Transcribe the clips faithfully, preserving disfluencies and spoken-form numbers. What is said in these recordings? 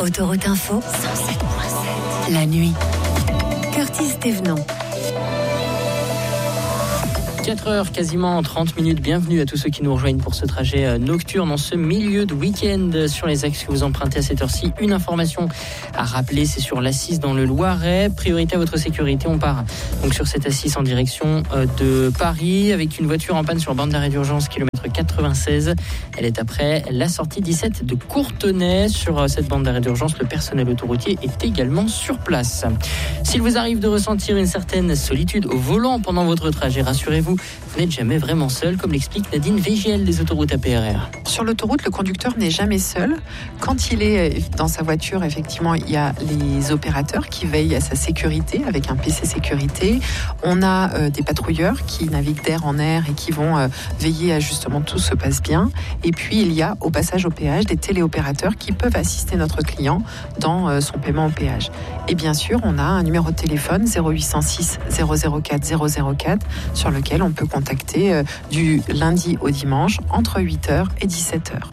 Autoroute Info, cent sept virgule sept. La nuit. Curtis Thévenant. quatre heures, quasiment trente minutes. Bienvenue à tous ceux qui nous rejoignent pour ce trajet nocturne en ce milieu de week-end sur les axes que vous empruntez à cette heure-ci. Une information à rappeler, c'est sur l'A six dans le Loiret. Priorité à votre sécurité. On part donc sur cette A six en direction de Paris avec une voiture en panne sur bande d'arrêt d'urgence kilomètre quatre-vingt-seize. Elle est après la sortie dix-sept de Courtenay. Sur cette bande d'arrêt d'urgence, le personnel autoroutier est également sur place. S'il vous arrive de ressentir une certaine solitude au volant pendant votre trajet, rassurez-vous, vous n'êtes jamais vraiment seul, comme l'explique Nadine V G L des autoroutes A P R R. Sur l'autoroute, le conducteur n'est jamais seul. Quand il est dans sa voiture, effectivement, il y a les opérateurs qui veillent à sa sécurité avec un P C sécurité. On a euh, des patrouilleurs qui naviguent d'air en air et qui vont euh, veiller à justement tout se passe bien. Et puis, il y a au passage au péage des téléopérateurs qui peuvent assister notre client dans euh, son paiement au péage. Et bien sûr, on a un numéro de téléphone zéro huit cent six zéro zéro quatre zéro zéro quatre sur lequel on peut contacter euh, du lundi au dimanche entre huit heures et dix-sept heures.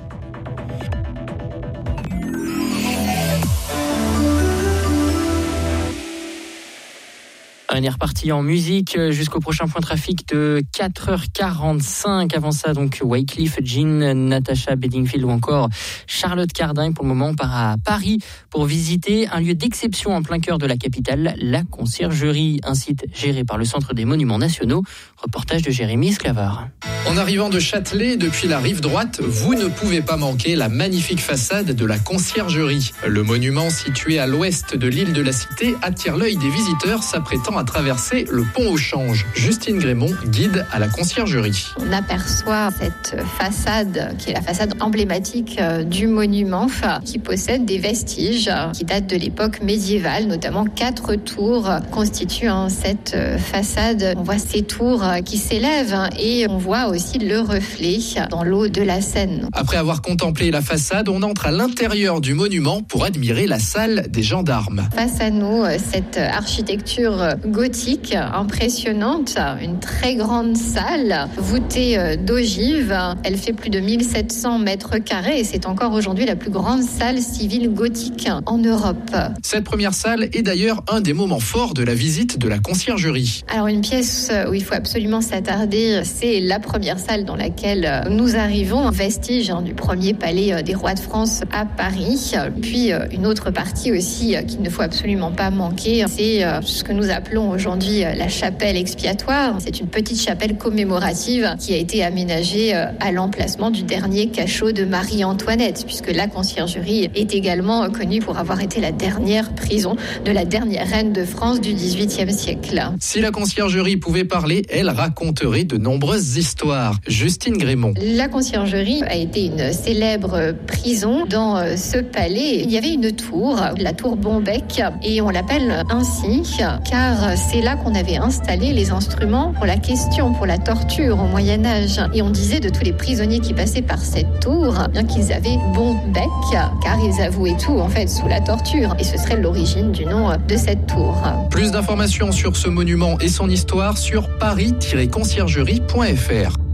On est reparti en musique jusqu'au prochain point trafic de quatre heures quarante-cinq. Avant ça, donc, Wyclef Jean, Natasha Bedingfield ou encore Charlotte Cardin. Pour le moment, on part à Paris pour visiter un lieu d'exception en plein cœur de la capitale, la Conciergerie, un site géré par le Centre des Monuments Nationaux. Reportage de Jérémy Sclavard. En arrivant de Châtelet, depuis la rive droite, vous ne pouvez pas manquer la magnifique façade de la Conciergerie. Le monument situé à l'ouest de l'île de la Cité attire l'œil des visiteurs s'apprêtant à traverser le pont au Change. Justine Grémont, guide à la Conciergerie. On aperçoit cette façade qui est la façade emblématique du monument, qui possède des vestiges qui datent de l'époque médiévale, notamment quatre tours constituent cette façade. On voit ces tours qui s'élèvent et on voit aussi le reflet dans l'eau de la Seine. Après avoir contemplé la façade, on entre à l'intérieur du monument pour admirer la salle des gendarmes. Face à nous, cette architecture gothique impressionnante, une très grande salle voûtée d'ogives. Elle fait plus de mille sept cents mètres carrés et c'est encore aujourd'hui la plus grande salle civile gothique en Europe. Cette première salle est d'ailleurs un des moments forts de la visite de la Conciergerie. Alors une pièce où il faut absolument s'attarder, c'est la première salle dans laquelle nous arrivons, vestige du premier palais des rois de France à Paris. Puis une autre partie aussi qu'il ne faut absolument pas manquer, c'est ce que nous appelons aujourd'hui la chapelle expiatoire. C'est une petite chapelle commémorative qui a été aménagée à l'emplacement du dernier cachot de Marie-Antoinette, puisque la Conciergerie est également connue pour avoir été la dernière prison de la dernière reine de France du dix-huitième siècle. Si la Conciergerie pouvait parler, elle raconterait de nombreuses histoires. Justine Grémont. La Conciergerie a été une célèbre prison. Dans ce palais, il y avait une tour, la tour Bombec, et on l'appelle ainsi car c'est là qu'on avait installé les instruments pour la question, pour la torture au Moyen-Âge. Et on disait de tous les prisonniers qui passaient par cette tour, bien qu'ils avaient bon bec, car ils avouaient tout en fait sous la torture. Et ce serait l'origine du nom de cette tour. Plus d'informations sur ce monument et son histoire sur paris tiret conciergerie point f r.